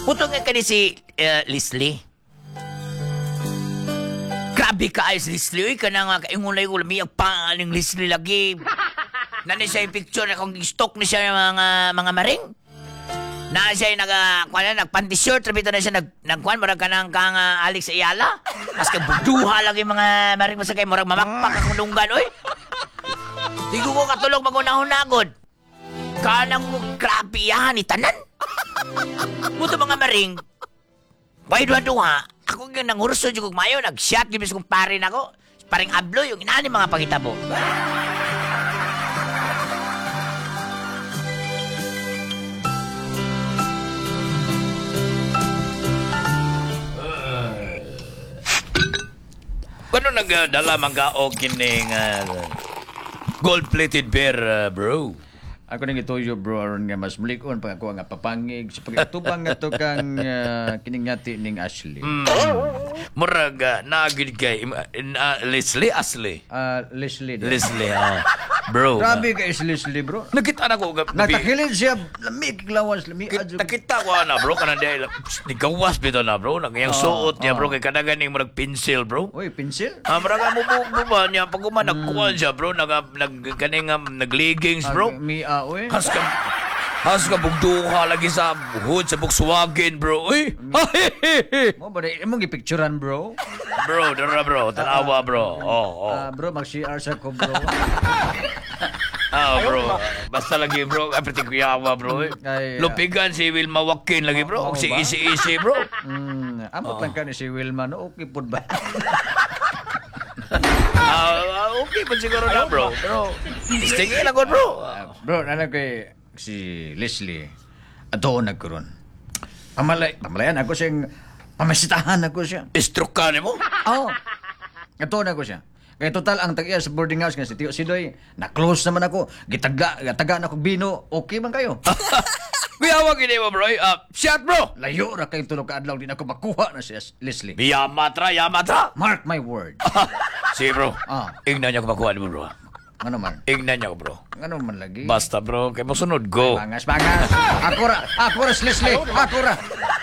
Puto nga ka ni si Leslie. Grabe ka ay si Leslie. Uy, ka na nga kaingulay ko lamiyag pa ng Leslie lagi. Nani siya yung picture na kung stock ni siya yung mga maring. Na siya yung nagpan-t-shirt, rabito na siya nagkuhan, marag ka ng kang Alex Ayala. Mas kabuduha lagi mga maring masakay, marag mamakpak akong lunggan, oy. Di ko katulog magunahon-nagod. Kanang mo grabe yan, itanan. Buto mga maring, bay duha-duha, ako yung nangurso yung mayo, nag-shot, gibis kong parin ako. Paring ablo, yung inani mga pangitabo. Kano nagdala mga kining gold-plated bear, bro? Ako nang ituyo bro aron nga mas mulikon pag ako nga papangig sa pagtubang nga to kang kining ngati ning Ashley. Murag naagid kay Leslie Ashley. Leslie. Leslie, bro. Grabe kay Leslie bro. Nakita na ko Natakilid siya lamig lawas lami adyo. Nakita ko na bro kana dahil nigawas bito na bro nagayang suot niya bro kay kada ganing murag pencil bro. Oy, pencil? Murag mo ba niya pag nagkuha siya bro kaning nag-leggings bro. Oy. Has ka bugduha lagi sa hood sa Volkswagen bro. Uy. Mo ba imong gipicturean bro? Bro, dara bro, tanawa bro. Bro mag-CR sa ko bro. Bro. Basta lagi bro, apiti kuyawa bro. Lupigan si Wilma Joaquin lagi bro. Si Easy bro. Amo lang ka ni si Wilma no okay pud ba? Okay pa siguro na bro. Pero istingin ako bro. Bro, nana kay si Leslie. Ato nagkaroon. Pamalayan ako siyang pamasitahan ako siya. Stroke ka mo? Oo. Ato na ako siya. Kaya total ang tag-iya sa boarding house nga si Tio Sidoy, na-close naman ako. Gitaga na ako bino. Okay man kayo? Kuyawa gini mo bro. Shot bro. Layo ra kay tulog ka adlaw din ako makuha na si Leslie. Yamatra. Mark my word. Sige bro. Ignan niya ko makuha mo bro. Ano man? Ignan niya ko bro. Ano man lagi? Basta bro, kay mo sunod go. Bangas. Ako ra si Leslie. Ako ra.